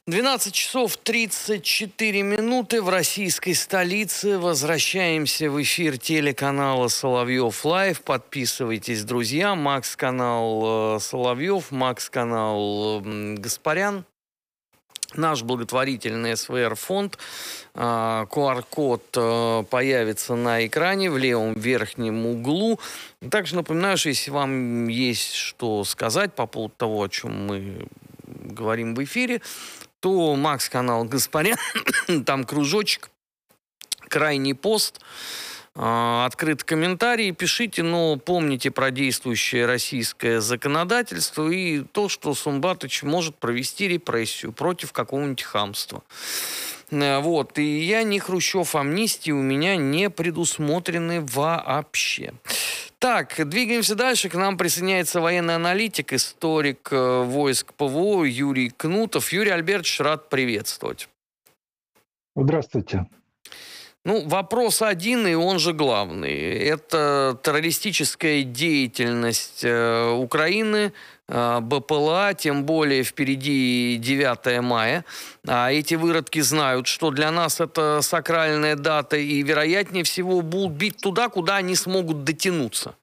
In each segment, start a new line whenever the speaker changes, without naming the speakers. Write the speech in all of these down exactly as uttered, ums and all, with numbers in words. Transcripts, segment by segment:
двенадцать часов тридцать четыре минуты в российской столице. Возвращаемся в эфир телеканала Соловьев Лайв. Подписывайтесь, друзья. Макс-канал э, Соловьев, Макс-канал э, Гаспарян. Наш благотворительный СВР-фонд. Э, ку ар-код э, появится на экране в левом верхнем углу. Также напоминаю, что если вам есть что сказать по поводу того, о чем мы говорим в эфире, то Макс-канал Гаспарян, там кружочек, крайний пост, э, открыт комментарий, пишите, но помните про действующее российское законодательство и то, что Сумбатыч может провести репрессию против какого-нибудь хамства. Э, вот, и я не Хрущев, амнистии у меня не предусмотрены вообще. Так, двигаемся дальше. К нам присоединяется военный аналитик, историк э, войск ПВО Юрий Кнутов. Юрий Альбертович, рад приветствовать.
Здравствуйте.
Ну, вопрос один, и он же главный. Это террористическая деятельность э, Украины, э, БПЛА, тем более впереди девятое мая. А эти выродки знают, что для нас это сакральная дата, и, вероятнее всего, будут бить туда, куда они смогут дотянуться.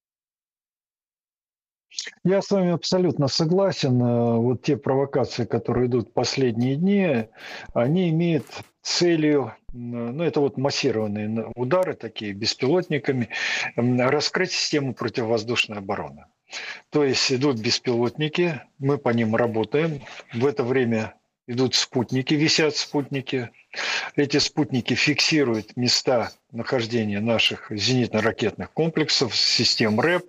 Я с вами абсолютно согласен. Вот те провокации, которые идут в последние дни, они имеют целью, ну это вот массированные удары такие беспилотниками, раскрыть систему противовоздушной обороны. То есть идут беспилотники, мы по ним работаем, в это время идут спутники, висят спутники. Эти спутники фиксируют места нахождения наших зенитно-ракетных комплексов, систем РЭП.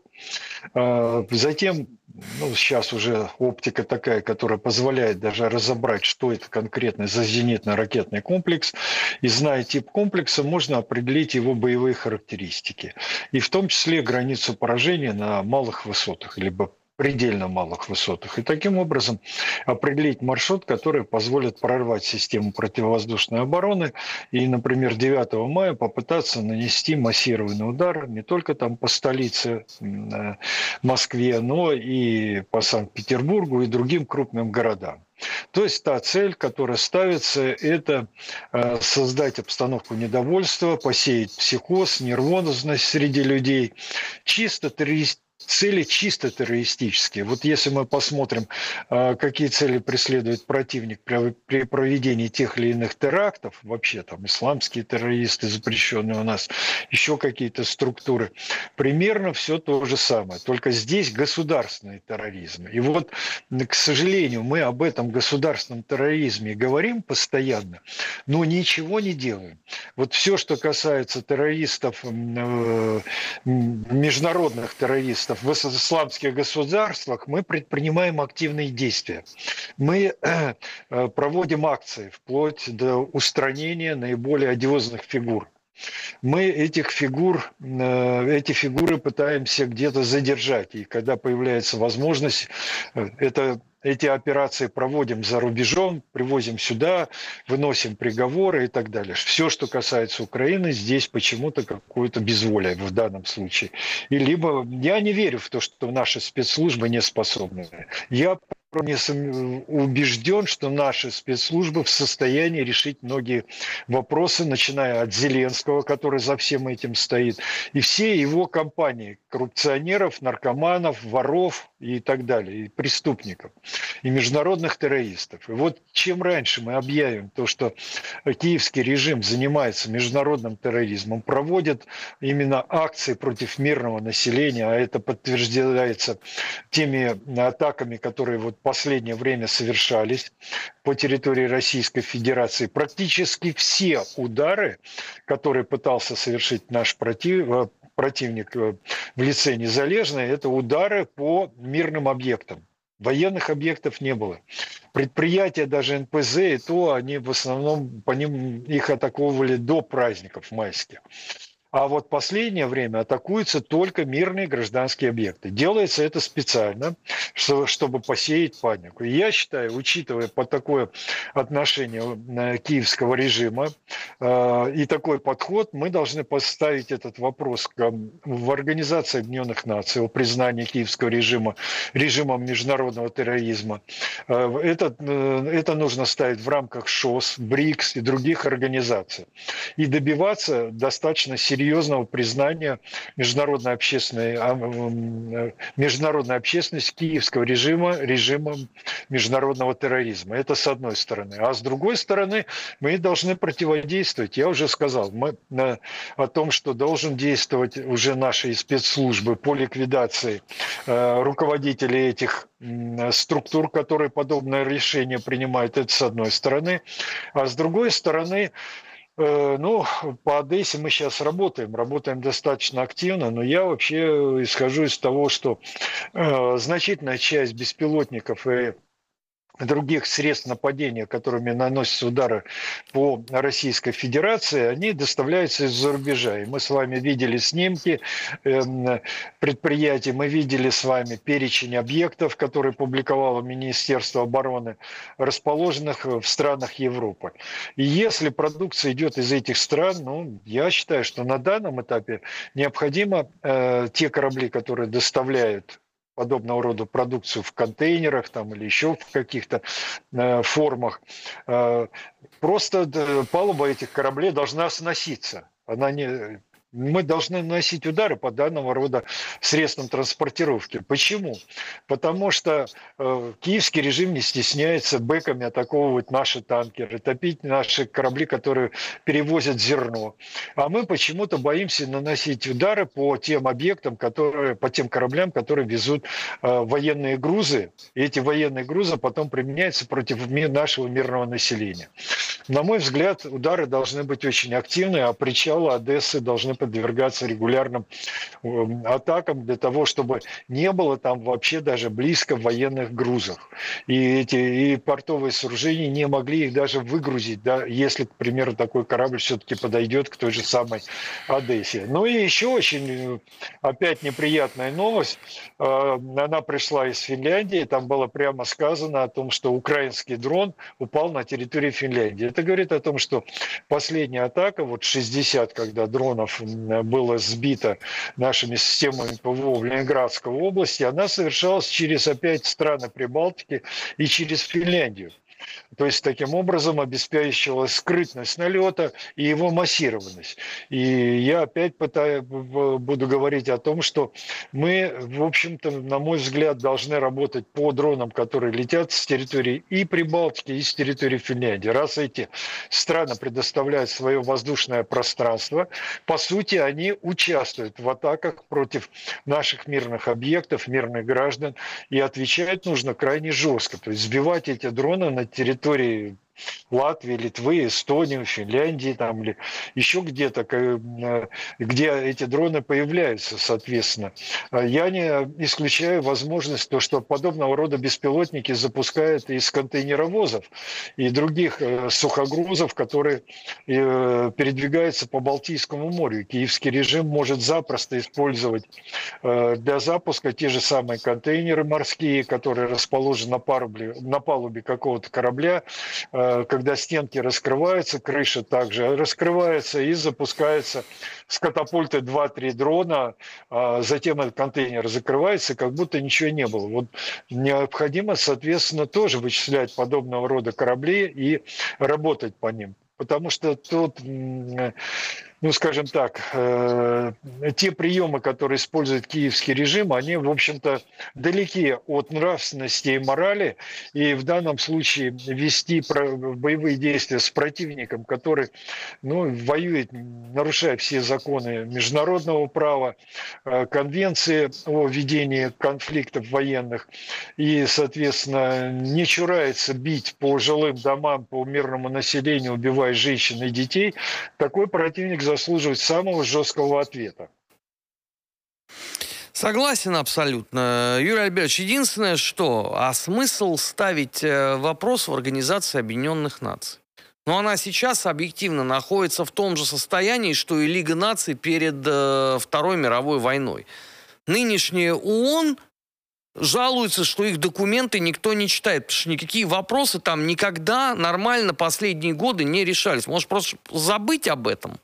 Затем, ну, сейчас уже оптика такая, которая позволяет даже разобрать, что это конкретно за зенитно-ракетный комплекс. И зная тип комплекса, можно определить его боевые характеристики. И в том числе границу поражения на малых высотах, либо предельно малых высотах. И таким образом определить маршрут, который позволит прорвать систему противовоздушной обороны и, например, девятого мая попытаться нанести массированный удар не только там по столице Москве, но и по Санкт-Петербургу и другим крупным городам. То есть та цель, которая ставится, это создать обстановку недовольства, посеять психоз, нервозность среди людей, чисто террористически. Цели чисто террористические. Вот если мы посмотрим, какие цели преследует противник при проведении тех или иных терактов, вообще там исламские террористы, запрещенные у нас, еще какие-то структуры, примерно все то же самое. Только здесь государственный терроризм. И вот, к сожалению, мы об этом государственном терроризме говорим постоянно, но ничего не делаем. Вот все, что касается террористов, международных террористов, в исламских государствах, мы предпринимаем активные действия. Мы проводим акции вплоть до устранения наиболее одиозных фигур. Мы этих фигур, эти фигуры пытаемся где-то задержать. И когда появляется возможность, это, эти операции проводим за рубежом, привозим сюда, выносим приговоры и так далее. Все, что касается Украины, здесь почему-то какое-то безволие в данном случае. И либо я не верю в то, что наши спецслужбы не способны. Я не убежден, что наши спецслужбы в состоянии решить многие вопросы, начиная от Зеленского, который за всем этим стоит, и все его компании, коррупционеров, наркоманов, воров и так далее, и преступников, и международных террористов. И вот чем раньше мы объявим то, что киевский режим занимается международным терроризмом, проводит именно акции против мирного населения, а это подтверждается теми атаками, которые вот в последнее время совершались по территории Российской Федерации. Практически все удары, которые пытался совершить наш против, противник в лице Незалежной, это удары по мирным объектам. Военных объектов не было. Предприятия, даже эн пэ зэ, и то они в основном, по ним их атаковывали до праздников майских. А вот последнее время атакуются только мирные гражданские объекты. Делается это специально, чтобы посеять панику. И я считаю, учитывая по такое отношение киевского режима э, и такой подход, мы должны поставить этот вопрос в Организации Объединенных Наций о признании киевского режима режимом международного терроризма. Э, это, э, это нужно ставить в рамках ШОС, БРИКС и других организаций. И добиваться достаточно серьезного признания международной общественной, международной общественности киевского режима режимом международного терроризма. Это с одной стороны. А с другой стороны, мы должны противодействовать. Я уже сказал мы, о том, что должен действовать уже наши спецслужбы по ликвидации э, руководителей этих структур, которые подобное решение принимают. Это с одной стороны. А с другой стороны, ну, по Одессе мы сейчас работаем, работаем достаточно активно, но я вообще исхожу из того, что э, значительная часть беспилотников и других средств нападения, которыми наносятся удары по Российской Федерации, они доставляются из-за рубежа. И мы с вами видели снимки э, предприятий, мы видели с вами перечень объектов, которые публиковало Министерство обороны, расположенных в странах Европы. И если продукция идет из этих стран, ну, я считаю, что на данном этапе необходимо э, те корабли, которые доставляют подобного рода продукцию в контейнерах там, или еще в каких-то э, формах. Э, просто э, палуба этих кораблей должна сноситься. Она не... Мы должны наносить удары по данного рода средствам транспортировки. Почему? Потому что э, киевский режим не стесняется бэками атаковывать наши танкеры, топить наши корабли, которые перевозят зерно. А мы почему-то боимся наносить удары по тем объектам, которые, по тем кораблям, которые везут э, военные грузы. И эти военные грузы потом применяются против нашего мирного населения. На мой взгляд, удары должны быть очень активны, а причалы Одессы должны подвергаться регулярным атакам для того, чтобы не было там вообще даже близко военных грузов. И эти и портовые сооружения не могли их даже выгрузить, да, если, к примеру, такой корабль все-таки подойдет к той же самой Одессе. Ну и еще очень опять неприятная новость. Она пришла из Финляндии, там было прямо сказано о том, что украинский дрон упал на территории Финляндии. Это говорит о том, что последняя атака, вот шестьдесят, когда дронов было сбито нашими системами ПВО в Ленинградской области, она совершалась через опять страны Прибалтики и через Финляндию. То есть таким образом обеспечивалась скрытность налета и его массированность. И я опять пытаюсь, буду говорить о том, что мы, в общем-то, на мой взгляд, должны работать по дронам, которые летят с территории и Прибалтики, и с территории Финляндии. Раз эти страны предоставляют свое воздушное пространство, по сути, они участвуют в атаках против наших мирных объектов, мирных граждан, и отвечать нужно крайне жестко. То есть сбивать эти дроны на территории Латвии, Литвы, Эстонии, Финляндии там, или еще где-то, где эти дроны появляются, соответственно. Я не исключаю возможность, то, что подобного рода беспилотники запускают из контейнеровозов и других сухогрузов, которые передвигаются по Балтийскому морю. Киевский режим может запросто использовать для запуска те же самые контейнеры морские, которые расположены на палубе, на палубе какого-то корабля, когда стенки раскрываются, крыша также раскрывается и запускается с катапульты два-три дрона, затем этот контейнер закрывается, как будто ничего не было. Вот необходимо, соответственно, тоже вычислять подобного рода корабли и работать по ним. Потому что тут, ну, скажем так, э, те приемы, которые использует киевский режим, они, в общем-то, далеки от нравственности и морали. И в данном случае вести боевые действия с противником, который, ну, воюет, нарушая все законы международного права, э, конвенции о ведении конфликтов военных, и, соответственно, не чурается бить по жилым домам, по мирному населению, убивая женщин и детей, такой противник заслуживает самого жесткого ответа.
Согласен абсолютно. Юрий Альбертович, единственное, что, а смысл ставить вопрос в Организации Объединенных Наций? Но она сейчас объективно находится в том же состоянии, что и Лига наций перед э, Второй мировой войной. Нынешняя ООН жалуются, что их документы никто не читает, потому что никакие вопросы там никогда нормально последние годы не решались. Может, просто забыть об этом?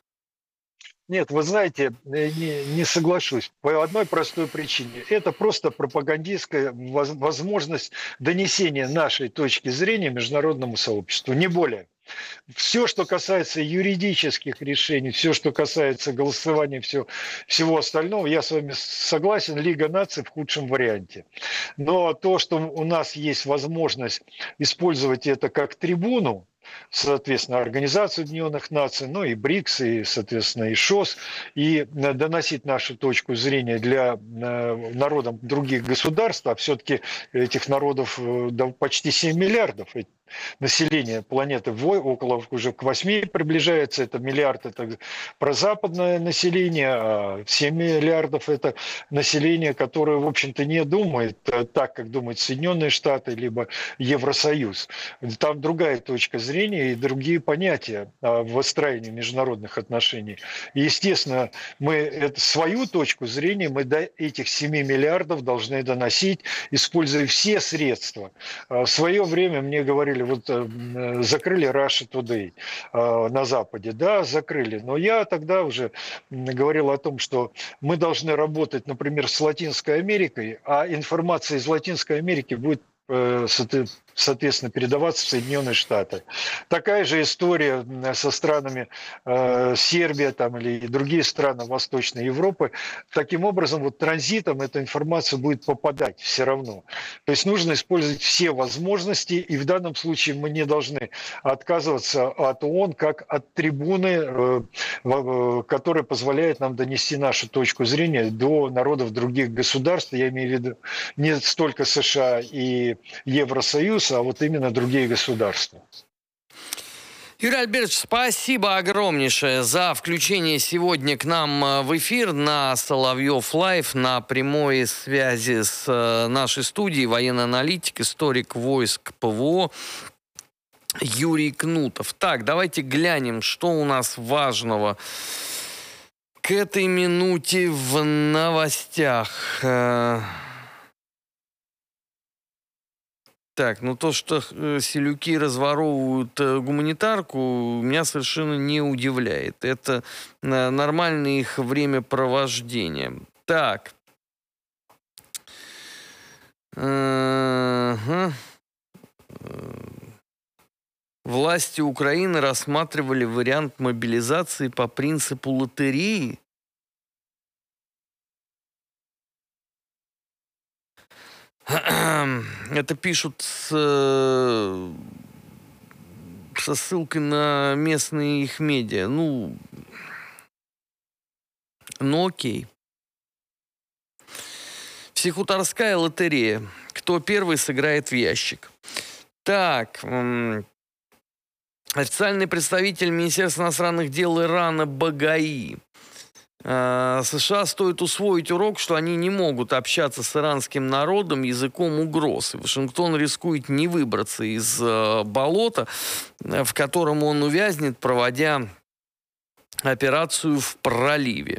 Нет, вы знаете, не, не соглашусь. По одной простой причине. Это просто пропагандистская возможность донесения нашей точки зрения международному сообществу, не более. Все, что касается юридических решений, все, что касается голосования, все, всего остального, я с вами согласен, Лига наций в худшем варианте. Но то, что у нас есть возможность использовать это как трибуну, соответственно, Организацию Объединенных Наций, ну и БРИКС, и, соответственно, и ШОС, и доносить нашу точку зрения для народов других государств, а все-таки этих народов почти семь миллиардов, население планеты около уже к восьми приближается, это миллиард, это прозападное население, а семь миллиардов это население, которое, в общем-то, не думает так, как думают Соединенные Штаты, либо Евросоюз. Там другая точка зрения и другие понятия в выстраивании международных отношений. И, естественно, мы это, свою точку зрения мы до этих семи миллиардов должны доносить, используя все средства. В свое время мне говорили, вот закрыли Russia Today на Западе. Да, закрыли. Но я тогда уже говорил о том, что мы должны работать, например, с Латинской Америкой, а информация из Латинской Америки будет соответственно, передаваться в Соединенные Штаты. Такая же история со странами э, Сербия там, или другие страны Восточной Европы. Таким образом, вот транзитом эта информация будет попадать все равно. То есть нужно использовать все возможности, и в данном случае мы не должны отказываться от ООН как от трибуны, э, которая позволяет нам донести нашу точку зрения до народов других государств. Я имею в виду не столько США и Евросоюз, а вот именно другие государства.
Юрий Альбертович, спасибо огромнейшее за включение сегодня к нам в эфир на Соловьев Лайв, на прямой связи с нашей студией военный аналитик, историк войск ПВО Юрий Кнутов. Так, давайте глянем, что у нас важного к этой минуте в новостях. Так, ну то, что э, селюки разворовывают э, гуманитарку, меня совершенно не удивляет. Это э, нормальное их времяпровождение. Так. Uh-huh. Власти Украины рассматривали вариант мобилизации по принципу лотереи. Это пишут с, со ссылкой на местные их медиа. Ну, ну окей. Всехуторская лотерея. Кто первый сыграет в ящик. Так. Официальный представитель Министерства иностранных дел Ирана Багаи. США стоит усвоить урок, что они не могут общаться с иранским народом языком угроз. И Вашингтон рискует не выбраться из э, болота, в котором он увязнет, проводя операцию в проливе.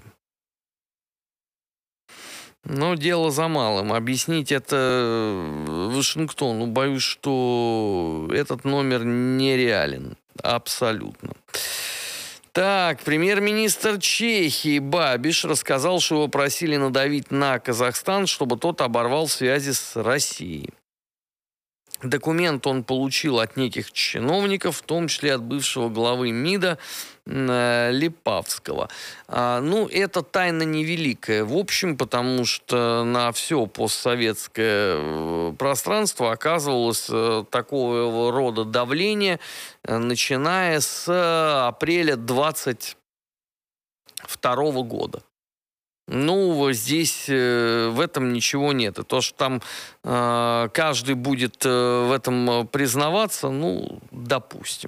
Но дело за малым. Объяснить это Вашингтону, боюсь, что этот номер нереален. Абсолютно. Так, премьер-министр Чехии Бабиш рассказал, что его просили надавить на Казахстан, чтобы тот оборвал связи с Россией. Документ он получил от неких чиновников, в том числе от бывшего главы МИДа э, Липавского. А, ну, это тайна невеликая, в общем, потому что на все постсоветское пространство оказывалось э, такого рода давление, э, начиная с апреля двадцать второго года. Ну, здесь э, в этом ничего нет. И то, что там э, каждый будет э, в этом признаваться, ну, допустим.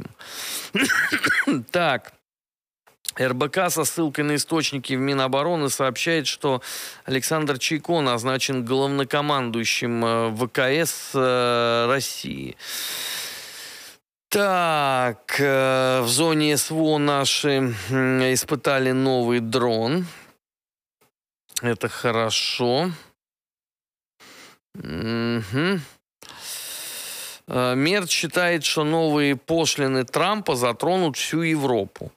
Так. эр бэ ка со ссылкой на источники в Минобороны сообщает, что Александр Чайко назначен главнокомандующим вэ ка эс э, России. Так, э, в зоне СВО наши м, испытали новый дрон. Это хорошо. Мгм. Э, Мерц считает, что новые пошлины Трампа затронут всю Европу.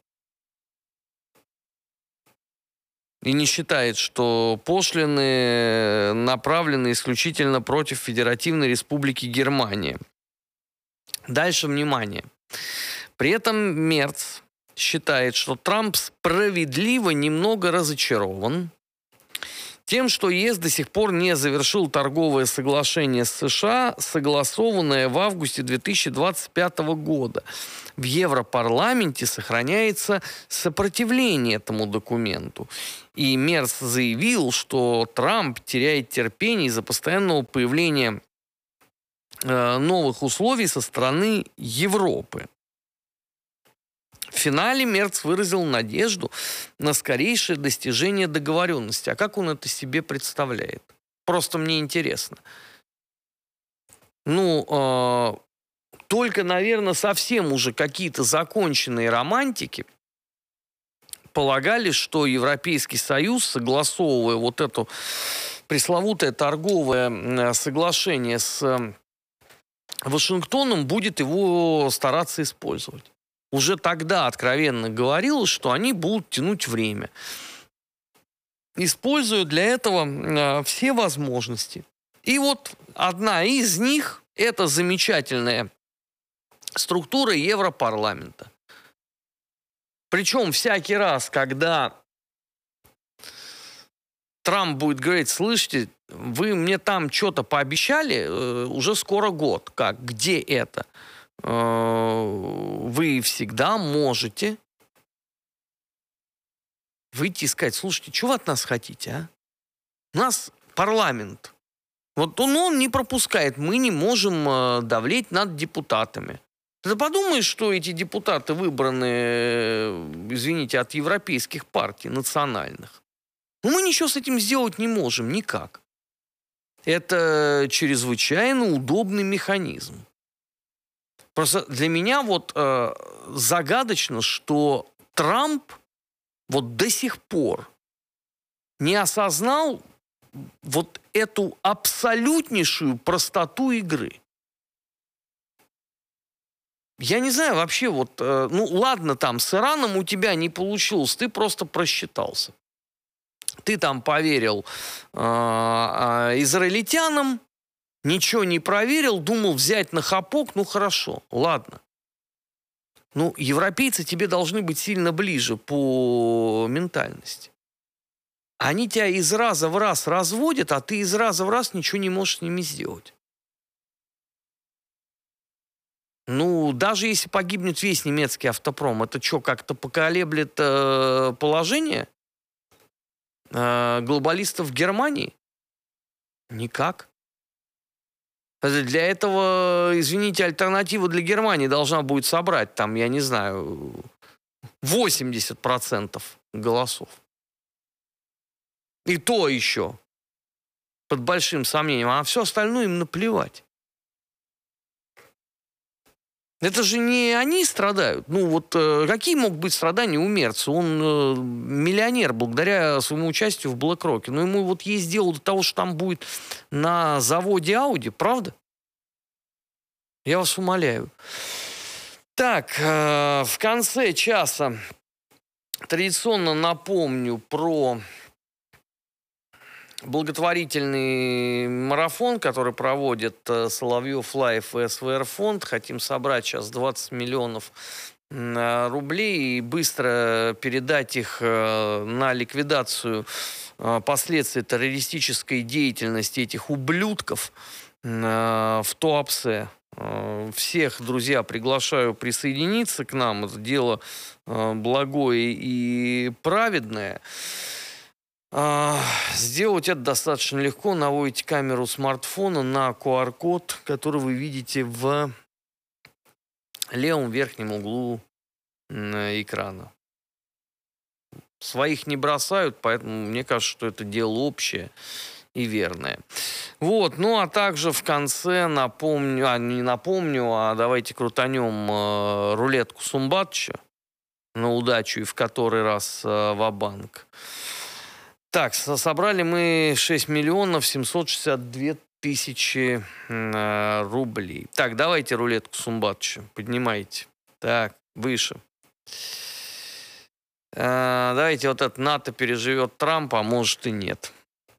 И не считает, что пошлины направлены исключительно против Федеративной Республики Германия. Дальше, внимание. При этом Мерц считает, что Трамп справедливо немного разочарован тем, что ЕС до сих пор не завершил торговое соглашение с США, согласованное в августе две тысячи двадцать пятого года. В Европарламенте сохраняется сопротивление этому документу. И Мерц заявил, что Трамп теряет терпение из-за постоянного появления э, новых условий со стороны Европы. В финале Мерц выразил надежду на скорейшее достижение договоренности. А как он это себе представляет? Просто мне интересно. Ну, э, только, наверное, совсем уже какие-то законченные романтики полагали, что Европейский Союз, согласовывая вот это пресловутое торговое соглашение с Вашингтоном, будет его стараться использовать. Уже тогда откровенно говорилось, что они будут тянуть время, используя для этого э, все возможности. И вот одна из них – это замечательная структура Европарламента. Причем всякий раз, когда Трамп будет говорить: слышите, вы мне там что-то пообещали, э, уже скоро год. Как? Где это? Вы всегда можете выйти и сказать: слушайте, что вы от нас хотите, а? У нас парламент. Вот он, он не пропускает, мы не можем э, давлеть над депутатами. Ты подумаешь, что эти депутаты выбраны, э, извините, от европейских партий национальных. Но мы ничего с этим сделать не можем, никак. Это чрезвычайно удобный механизм. Просто для меня вот э, загадочно, что Трамп вот до сих пор не осознал вот эту абсолютнейшую простоту игры. Я не знаю вообще, вот, э, ну ладно, там с Ираном у тебя не получилось, ты просто просчитался. Ты там поверил э, э, израильтянам, ничего не проверил, думал взять на хапок, ну хорошо, ладно. Ну, европейцы тебе должны быть сильно ближе по ментальности. Они тебя из раза в раз разводят, а ты из раза в раз ничего не можешь с ними сделать. Ну, даже если погибнет весь немецкий автопром, это что, как-то поколеблет э, положение э, глобалистов в Германии? Никак. Для этого, извините, альтернатива для Германии должна будет собрать, там, я не знаю, восемьдесят процентов голосов. И то еще под большим сомнением, а все остальное им наплевать. Это же не они страдают. Ну вот э, какие могут быть страдания у Мерца? Он э, миллионер благодаря своему участию в BlackRock. Но ему вот есть дело до того, что там будет на заводе Audi, правда? Я вас умоляю. Так, э, в конце часа традиционно напомню про благотворительный марафон, который проводит э, Соловьев Лайф и СВР фонд. Хотим собрать сейчас двадцать миллионов э, рублей и быстро передать их э, на ликвидацию э, последствий террористической деятельности этих ублюдков э, в Туапсе. Э, всех, друзья, приглашаю присоединиться к нам. Это дело э, благое и праведное. Сделать это достаточно легко. Наводите камеру смартфона на ку ар код, который вы видите в левом верхнем углу экрана. Своих не бросают, поэтому мне кажется, что это дело общее. и верное. Вот, ну а также в конце напомню, а не напомню, а давайте крутанем э, рулетку Сумбатыча на удачу и в который раз э, ва-банк. Так, собрали мы шесть миллионов семьсот шестьдесят две тысячи э, рублей. Так, давайте рулетку Сумбатыча, поднимайте. Так, выше. Э, давайте вот это НАТО переживет Трампа, а может и нет.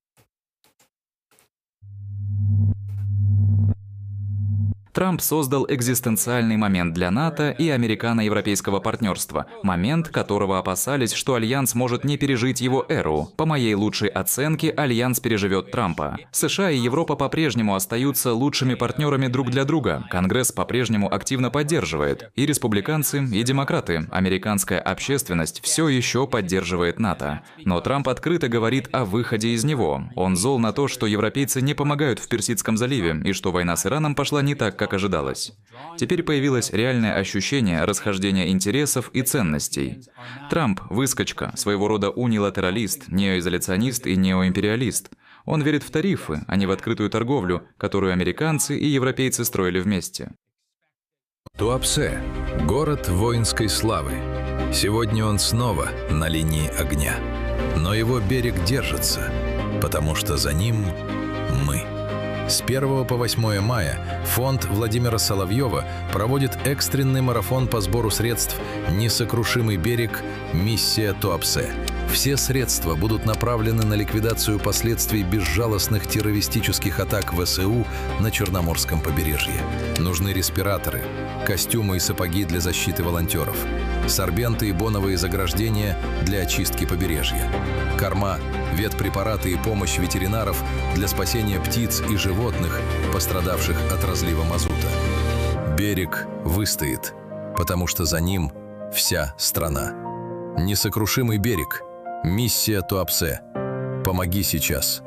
Трамп создал экзистенциальный момент для НАТО и американо-европейского партнерства, момент, которого опасались, что Альянс может не пережить его эру. По моей лучшей оценке, Альянс переживет Трампа. США и Европа по-прежнему остаются лучшими партнерами друг для друга. Конгресс по-прежнему активно поддерживает. И республиканцы, и демократы. Американская общественность все еще поддерживает НАТО. Но Трамп открыто говорит о выходе из него. Он зол на то, что европейцы не помогают в Персидском заливе, и что война с Ираном пошла не так, как ожидалось. Теперь появилось реальное ощущение расхождения интересов и ценностей. Трамп – выскочка, своего рода унилатералист, неоизоляционист и неоимпериалист. Он верит в тарифы, а не в открытую торговлю, которую американцы и европейцы строили вместе.
Туапсе – город воинской славы. Сегодня он снова на линии огня. Но его берег держится, потому что за ним мы. С первого по восьмое мая фонд Владимира Соловьева проводит экстренный марафон по сбору средств «Несокрушимый берег. Миссия Туапсе». Все средства будут направлены на ликвидацию последствий безжалостных террористических атак ВСУ на Черноморском побережье. Нужны респираторы, костюмы и сапоги для защиты волонтеров, сорбенты и боновые заграждения для очистки побережья, корма, ветпрепараты и помощь ветеринаров для спасения птиц и животных, пострадавших от разлива мазута. Берег выстоит, потому что за ним вся страна. Несокрушимый берег. Миссия Туапсе. Помоги сейчас.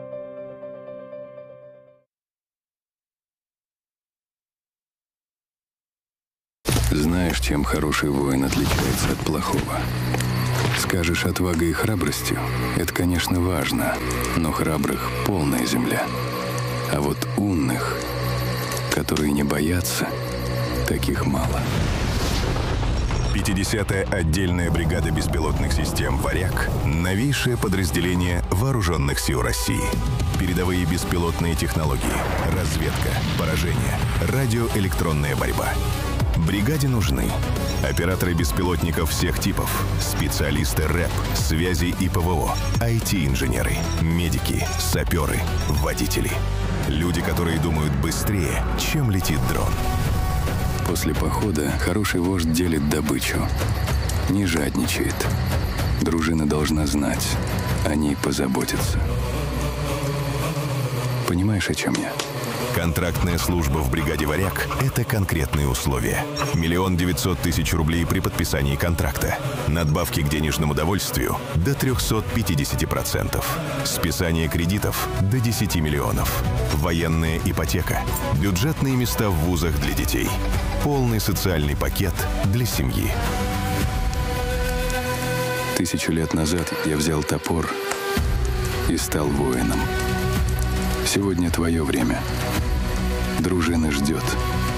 Знаешь, чем хороший воин отличается от плохого? Скажешь, отвагой и храбростью? Это, конечно, важно, но храбрых полная земля. А вот умных, которые не боятся, таких мало.
пятидесятая отдельная бригада беспилотных систем «Варяг» — новейшее подразделение Вооруженных сил России. Передовые беспилотные технологии, разведка, поражение, радиоэлектронная борьба. Бригаде нужны операторы беспилотников всех типов, специалисты рэп, связи и ПВО, ай ти-инженеры, медики, саперы, водители. Люди, которые думают быстрее, чем летит дрон.
После похода хороший вождь делит добычу, не жадничает. Дружина должна знать, о ней позаботиться. Понимаешь, о чем я?
Контрактная служба в бригаде «Варяг» — это конкретные условия. Миллион девятьсот тысяч рублей при подписании контракта. Надбавки к денежному довольствию до трехсот пятидесяти процентов. Списание кредитов до десяти миллионов. Военная ипотека. Бюджетные места в вузах для детей. Полный социальный пакет для семьи.
Тысячу лет назад я взял топор и стал воином. Сегодня твое время. Дружина ждет.